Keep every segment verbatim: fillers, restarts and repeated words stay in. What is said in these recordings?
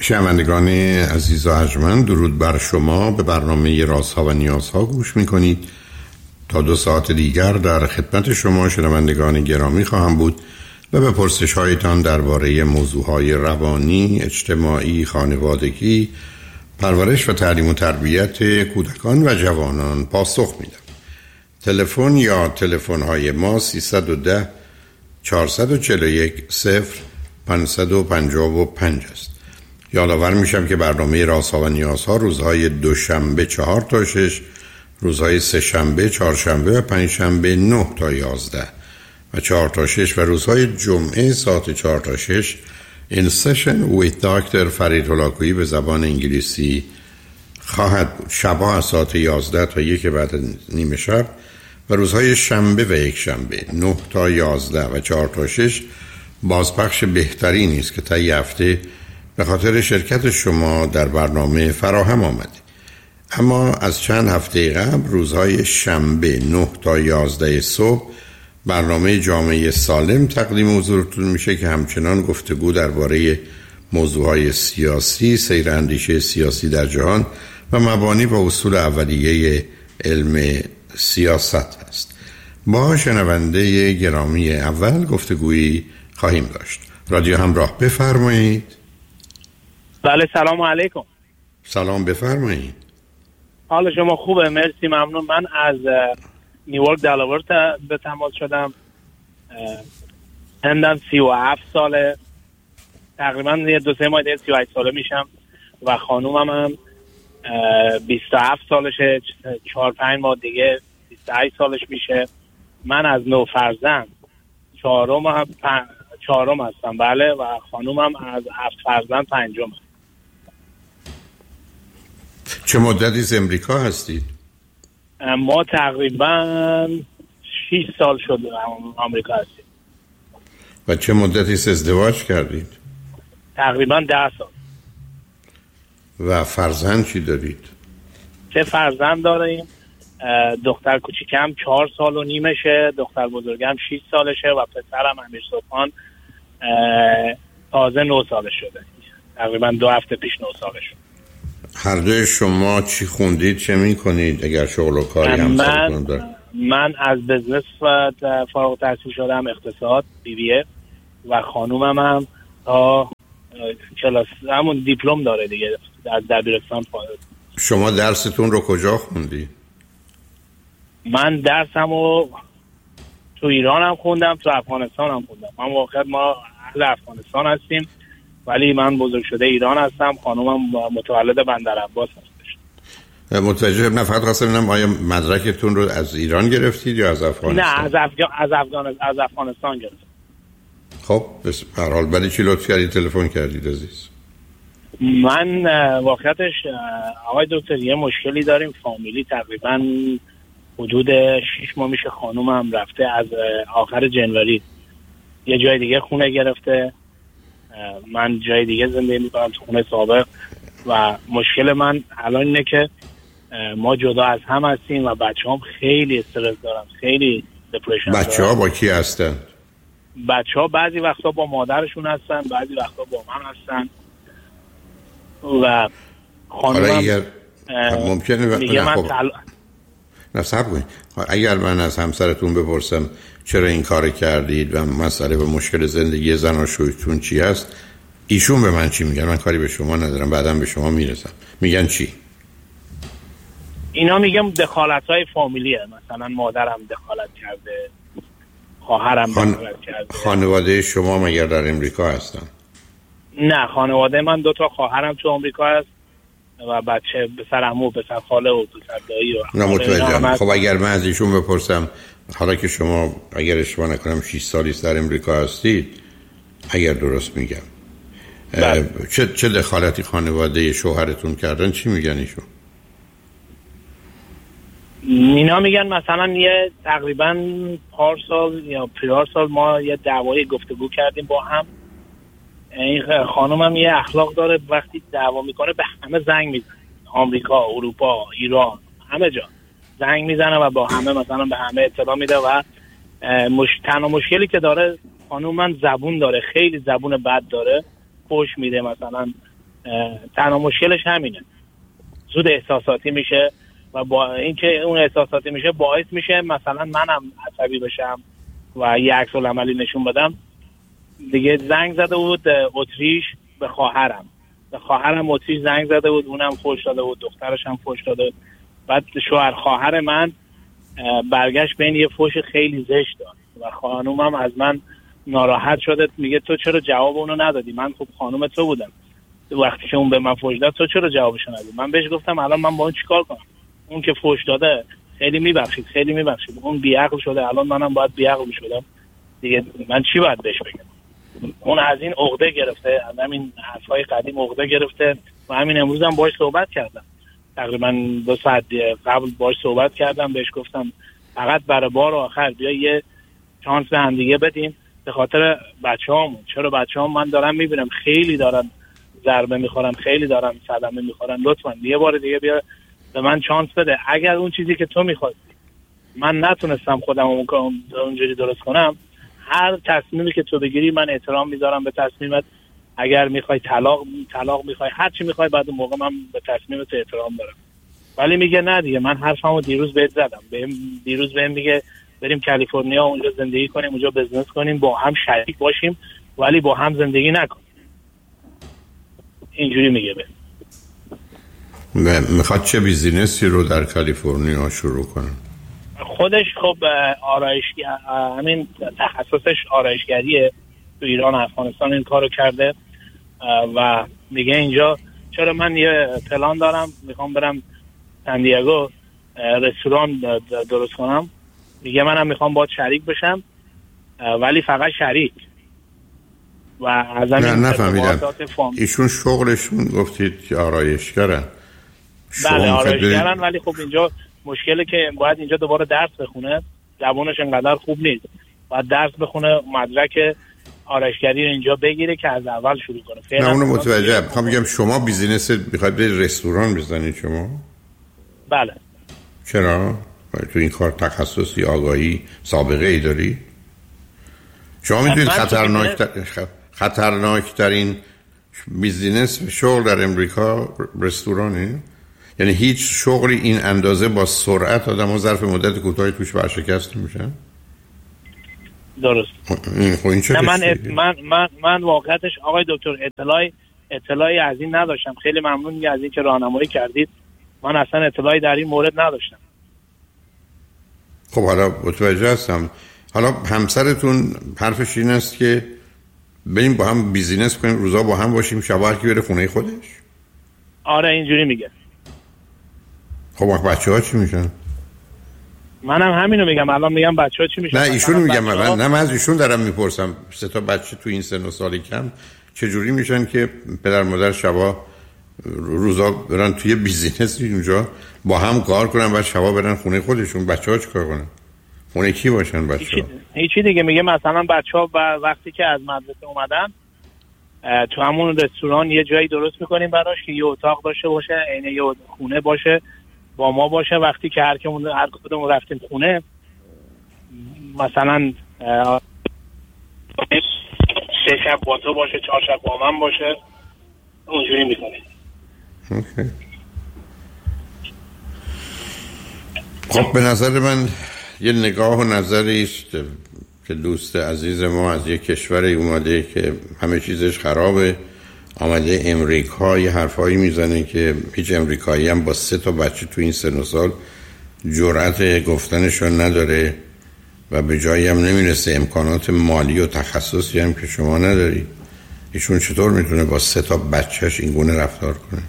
شنوندگان عزیز و ارجمند، درود بر شما. به برنامه رازها و نیازها گوش میکنید. تا دو ساعت دیگر در خدمت شما شنوندگان گرامی خواهم بود و به پرسش هایتان درباره موضوعهای روانی، اجتماعی، خانوادگی، پرورش و تعلیم و تربیت کودکان و جوانان پاسخ میدم. تلفن یا تلفن های ما سیصد و ده چهارصد و چهل و یک صفر پانصد و پنجاه و پنج است. یادآور میشم که برنامه رازها و نیازها روزهای دوشنبه چهار تا شش، روزهای سه شنبه، چهار شنبه و پنج شنبه نه تا یازده و چهار تا شش و روزهای جمعه ساعت چهار تا شش این سشن ویت دکتر فرید هولاکویی به زبان انگلیسی خواهد بود. شبها از ساعت یازده تا یک بعد نیمه شب و روزهای شنبه و یک شنبه نه تا یازده و چهار تا شش بازپخش بهتری است که تا یه هفته به خاطر شرکت شما در برنامه فراهم آمده. اما از چند هفته قبل روزهای شنبه نه تا یازده صبح برنامه جامعه سالم تقدیم حضورتون میشه که همچنان گفتگو درباره موضوعهای سیاسی، سیر اندیشه سیاسی در جهان و مبانی و اصول اولیه علم سیاست هست. با شنونده گرامی اول گفتگویی خواهیم داشت. رادیو همراه، بفرمایید. بله، سلام علیکم. سلام، بفرمایید. حال شما خوبه؟ مرسی، ممنون. من از نیویورک دلاور به تماس شدم. سنم سی و هفت ساله، تقریبا یه دو سه ماه دیگه سی و هشت ساله میشم و خانومم هم بیست و هفت سالشه، چهار پنج ماه دیگه بیست و هشت سالش میشه. من از نو فرزند چهارم هم چهارم هستم، بله، و خانومم از هفت فرزند پنجم. چه مدتی از امریکا هستید؟ ما تقریبا شش سال شده آمریکا هستیم. و چه مدتی از ازدواج کردید؟ تقریبا ده سال. و فرزند چی دارید؟ چه فرزند داریم؟ دختر کوچیکم چهار سال و نیمشه، دختر بزرگم شش سالشه و پسرم امیر صبحان تازه نه سالش شده. تقریبا دو هفته پیش نه سالش شد. هر دوی شما چی خوندید، چه میکنید اگر شغل و کاری هم سرتون دارید؟ من از بزنس فارغ التحصیل شدم، اقتصاد بی بی ای، و خانومم هم تا کلاس همون دیپلم داره دیگه، از دبیرستان فارغ. شما درستون رو کجا خوندی؟ من درسمو تو ایران هم خوندم، تو افغانستان هم خوندم. من واقعا ما اهل افغانستان هستیم ولی من بزرگ شده ایران هستم. خانومم متولد بندر عباس هستش. متوجه نه، فقط خواستم ببینم آیا مدرکتون رو از ایران گرفتید یا از افغانستان؟ نه، از افغان از افغان از افغانستان گرفتم. خب بس هر حال ولی چی لطف کردید تلفن کردید عزیز؟ من واقعیتش آقای دکتر یه مشکلی داریم فامیلی. تقریبا حدود شش ماه میشه خانومم رفته از آخر جنوری یه جای دیگه خونه گرفته. من جای دیگه زندگی میکنم، تو خونه سابق، و مشکل من الان اینه که ما جدا از هم هستیم و بچه هم خیلی استرس دارم، خیلی دپرشن دارم. بچه ها با کی هستن؟ بچه ها بعضی وقتا با مادرشون هستن، بعضی وقتا با من هستن و خانومم اگر ممکنه میگه من تل... نصب کنید. اگر من از همسرتون بپرسم چرا این کار کردید و مسئله و مشکل زندگی زناشویتون چی هست، ایشون به من چی میگن؟ من کاری به شما ندارم، بعدم به شما میرسم. میگن چی؟ اینا میگم دخالت‌های فامیلیه، مثلا مادرم دخالت کرده، خواهرم خان... دخالت کرده. خانواده شما مگر در امریکا هستن؟ نه، خانواده من دو تا خواهرم تو آمریکا هست و بچه پسر عمو، پسر خاله و پسر دایی و نه متوجهم. خب اگر من از ایشون بپرسم حالا که شما اگر اشتباه نکنم شش سالی است در امریکا هستید، اگر درست میگم، چه چه دخالتی خانواده شوهرتون کردن، چی میگن ایشون؟ اینا میگن مثلا یه تقریبا پارسال یا پیارسال ما یه دعوای گفتگو کردیم با هم. این خانومم یه اخلاق داره، وقتی دعوا میکنه به همه زنگ میزنه، آمریکا، اروپا، ایران، همه جا زنگ میزنه و با همه مثلا به همه اطلاع میده. و مش... تنها مشکلی که داره خانوم من زبون داره، خیلی زبون بد داره، فحش میده، مثلا تنها مشکلش همینه، زود احساساتی میشه و با اینکه اون احساساتی میشه باعث میشه مثلا منم عصبی بشم و یه عکس العملی نشون بدم. دیگه زنگ زده بود اتریش به خواهرم، به خواهرم اتریش زنگ زده بود، اونم فوش داده بود، دخترش هم فوش داده بود. بعد شوهر خواهر من برگشت بین یه فوش خیلی زشت داد و خانومم از من ناراحت شده، میگه تو چرا جواب اونو ندادی؟ من خب خانوم تو بودم وقتی که اون به من فوش داد، تو چرا جوابشو ندادی؟ من بهش گفتم الان من با اون چیکار کنم؟ اون که فوش داده خیلی میبخشید خیلی میبخشید، اون بیعقل شده، الان منم باید بیعقل میشدم دیگه، من چی باید بهش بگم؟ اون از این عقده گرفته، از همین حرفای قدیم عقده گرفته و همین امروز هم باهاش صحبت کردم، تقریبا دو ساعت قبل باهاش صحبت کردم، بهش گفتم فقط برای بار آخر بیا یه چانس به هم دیگه بدیم به خاطر بچه‌هامون. چرا بچه‌هام من دارم میبینم خیلی دارن ضربه میخورن، خیلی دارن صدمه میخورن، لطفاً یه بار دیگه بیا به من چانس بده. اگر اون چیزی که تو میخواستی من نتونستم خودم اونجوری درست کنم، هر تصمیمی که تو بگیری من احترام میذارم به تصمیمت. اگر میخوای طلاق طلاق میخوای هر چی میخوای، بعد اون موقع من به تصمیمت احترام دارم. ولی میگه نه دیگه، من حرفمو دیروز بهت زدم، بهم دیروز بهم میگه بریم کالیفرنیا اونجا زندگی کنیم، اونجا بزنس کنیم، با هم شریک باشیم ولی با هم زندگی نکنیم. اینجوری میگه به میخواد چه بیزینسی رو در کالیفرنیا شروع کنه؟ خودش خب آرایشگر، همین تخصصش آرایشگریه، تو ایران افغانستان این کارو کرده و میگه اینجا چرا من یه پلان دارم میخوام برم سن دیگو رستوران درست کنم، میگه منم میخوام باهات شریک بشم ولی فقط شریک. و از همین نه نفهمیدم ایشون شغلشون گفتید که آرایشگرن؟ بله آرایشگرن، ولی خب اینجا مشکلی که باید اینجا دوباره درس بخونه، زبانش انقدر خوب نیست، باید درس بخونه مدرک آرایشگری رو اینجا بگیره که از اول شروع کنه. نه اونو متوجه میخوام بگم شما بیزینس میخواید به رستوران بزنید شما؟ بله. چرا؟ تو این کار تخصصی آگاهی سابقه ای داری؟ شما میدونید خطرناک تر... خطرناک ترین بیزینس شغل در امریکا رستورانه؟ یعنی هیچ شغلی این اندازه با سرعت آدم‌ها ظرف مدت کوتاهی توش ورشکست میشن؟ درست. این خب این چه من من من من واقعیتش آقای دکتر اطلاعی اطلاعی از این نداشتم. خیلی ممنون از این که راهنمایی کردید. من اصلا اطلاعی در این مورد نداشتم. خب حالا متوجه هستم. حالا همسرتون حرفش این است که بریم با هم بیزینس کنیم، روزا با هم باشیم، شب هر کی بره خونه خودش؟ آره اینجوری میگه. خب بچه‌ها چی میشن؟ منم همینو میگم، الان میگم بچه‌ها چی میشن؟ نه ایشونو میگم، من نه من از ایشون دارم میپرسم. سه تا بچه تو این سن و سال کم چه جوری میشن که پدر مادر شبا روزا برن توی بیزینسی اونجا با هم کار کنن و شبا برن خونه خودشون؟ بچه‌ها چیکار کنن؟ خونه کی باشن بچه‌ها؟ هیچی دیگه. میگه مثلا بچه‌ها وقتی که از مدرسه اومدن تو همون رستوران یه جایی درست میکنیم براش که یه اتاق داشته باشه، عین یه خونه باشه، با ما باشه. وقتی که هر کمون هر کدوم رفتیم خونه، مثلا سه شب با تو باشه، چهار شب با من باشه، اونجوری میکنیم. اوکی. خب به نظر من یه نگاه و نظری است که دوست عزیز ما از یک کشور اومده که همه چیزش خرابه، آمده امریکا یه حرفایی میزنه که هیچ امریکایی هم با سه تا بچه تو این سن و سال جرأت گفتنشون نداره و به جایی هم نمیرسه. امکانات مالی و تخصصی هم که شما نداری. ایشون چطور میتونه با سه تا بچهش این گونه رفتار کنه؟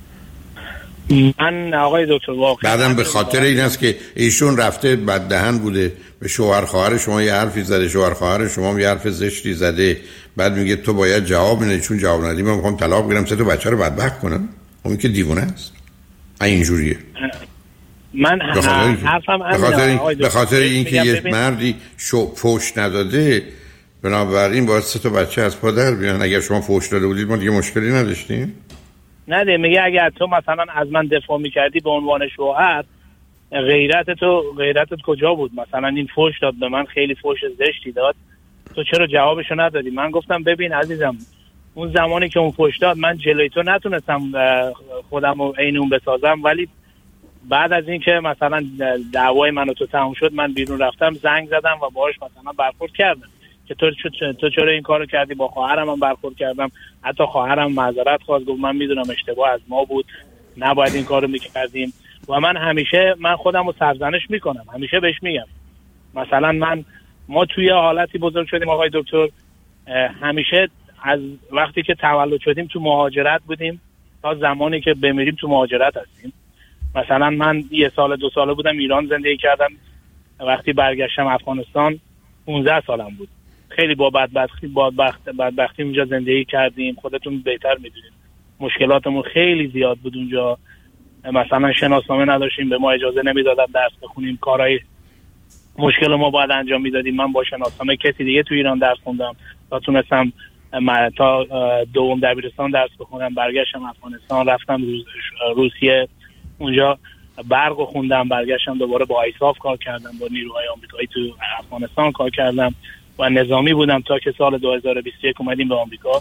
من آقای دکتر واقعا بعدم به خاطر این است که ایشون رفته بددهن بوده، به شوهر خواهر شما یه حرفی زده، شوهر خواهر شما یه حرف زشتی زده، بعد میگه تو باید جواب بدی، چون جواب ندی من میخوام طلاق بگیرم، سه تا بچه رو بدبخت کنم. اون که دیوونه است. اینجوریه. من حرفم به خاطر به خاطر اینکه یه مردی شو فوش نداده، بنابراین باید سه تا بچه از پا در بیان. اگر شما فوش داده بودید ما دیگه مشکلی نداشتیم. نه ده میگه اگر تو مثلا از من دفاع میکردی به عنوان شوهر، غیرت تو غیرتت کجا بود؟ مثلا این فوش داد به من، خیلی فوش زشتی داد، تو چرا جوابشو ندادی؟ من گفتم ببین عزیزم، اون زمانی که اون فوش داد من جلوی تو نتونستم خودم رو عین اون بسازم، ولی بعد از این که مثلا دعوای من و تو تموم شد من بیرون رفتم، زنگ زدم و باهاش مثلا برخورد کردم که تو تو چرا این کارو کردی. با خواهرم هم برخورد کردم، حتی خواهرم معذرت خواست، گفت من میدونم اشتباه از ما بود، نباید این کارو میکردیم. و من همیشه من خودم رو سرزنش میکنم، همیشه بهش میگم مثلا من ما توی حالتی بزرگ شدیم آقای دکتر، همیشه از وقتی که تولد شدیم تو مهاجرت بودیم تا زمانی که بمیریم تو مهاجرت هستیم. مثلا من یه سال دو ساله بودم ایران زندگی کردم، وقتی برگشتم افغانستان پانزده سالم بود. خیلی با بدبختی با بدبختی اونجا زندگی کردیم، خودتون بهتر میدونید مشکلاتمون خیلی زیاد بود اونجا. مثلا شناسنامه نداشتیم، به ما اجازه نمیدادن درس بخونیم، کارهای مشکل ما باید انجام میدادیم. من با شناسنامه کسی دیگه تو ایران درس خوندم تا تونستم تا دوم دبیرستان درس بخونم. برگشتم افغانستان، رفتم روز روسیه، اونجا برق خوندم، برگشتم دوباره با آیساف کار کردم، با نیروهای آمریکایی تو افغانستان کار کردم و نظامی بودم تا که سال دو هزار و بیست و یک اومدیم به آمریکا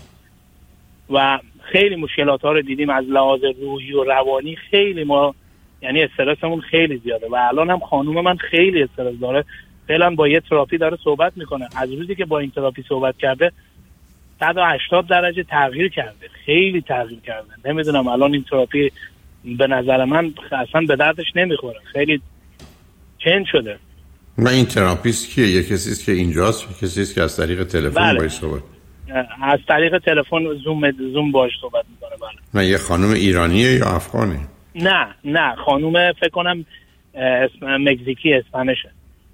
و خیلی مشکلات ها رو دیدیم از لحاظ روحی و روانی. خیلی ما یعنی استرسمون خیلی زیاده و الان هم خانوم من خیلی استرس داره، فعلا با یه تراپی داره صحبت میکنه. از روزی که با این تراپی صحبت کرده صد و هشتاد درجه تغییر کرده، خیلی تغییر کرده. نمیدونم الان این تراپی به نظر من اصلا به دردش نمیخوره، خیلی چنج شده. من این تراپیست کیه؟ یه کسی است که اینجاست، یه کسی است که از طریق تلفن باهاش صحبت از طریق تلفن زوم زوم باهاش صحبت میکنه؟ بله. نه یه خانم ایرانیه یا افغانه؟ نه نه خانوم فکر کنم اسم مکزیکی اسپانیشه.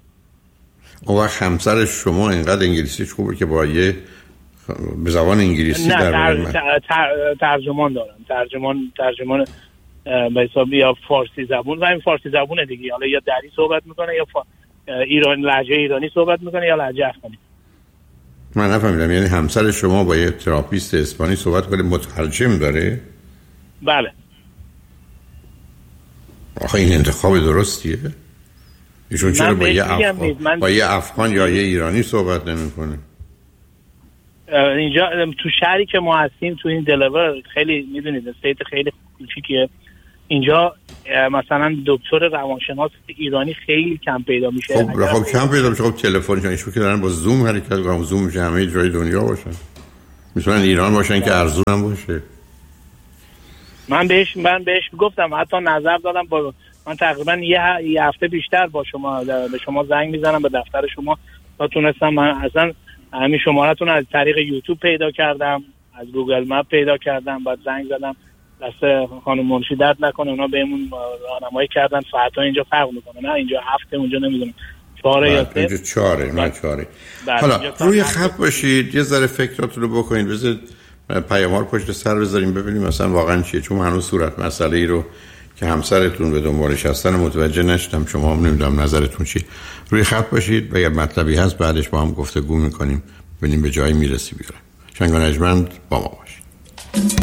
اون وقت همسر شما اینقدر انگلیسیش خوبه که با یه به زبان انگلیسی نه در تر... تر... تر... ترجمان دارم، ترجمان ترجمان به حساب یا فارسی زبون و این فارسی زبونه دیگه، حالا یا دری صحبت میکنه یا فا... ایران لهجه ایرانی صحبت میکنه یا لهجه افغانی. من نفهمیدم، یعنی همسر شما با یه تراپیست اسپانی صحبت کنه مترجم داره؟ بله. آخه این انتخاب درستیه؟ ایشون چرا با یه افغان من... با یه افغان یا یه ایرانی صحبت نمیکنه؟ اینجا تو شهری که ما هستیم تو این دلور خیلی میدونید استیت خیلی کوچیکیه، اینجا مثلا دکتر روانشناس ایرانی خیلی کم پیدا میشه. خب خب کم پیدا میشه. خب تلفنشون ایشون که دارن با زوم حرکت میکنن، زوم میشه همه جای دنیا باشن، میتونن ایران باشن که ارزون هم باشه. من بهش من بهش گفتم، حتی نظر دادم، با من تقریبا یه, یه هفته بیشتر با شما به شما زنگ میزنم به دفتر شما تا تونستم. من اصلا همین شماره‌تون از طریق یوتیوب پیدا کردم، از گوگل مپ پیدا کردم، بعد زنگ زدم. دست خانم منشی درد نکنه، اونا بهمون راهنمایی کردن ساعت‌ها اینجا فرق میکنه، نه اینجا هفته اونجا نمیدونم چهاره یا سه. اینجا چهاره نه چهاره. حالا روی خط باشید، یه ذره فکراتون رو بکنید، بذارید پیام‌ها پشت سر بذاریم ببینیم مثلا واقعا چیه، چون هنوز صورت مسئله ای رو که همسرتون به دنبالش هستن متوجه نشدم. شما هم نمیدونم نظرتون چی. روی خط باشید، اگر مطلبی هست بعدش با هم گفتگو میکنیم ببینیم به جایی میرسی بیاره. شنگ و نجمند با ما باشید.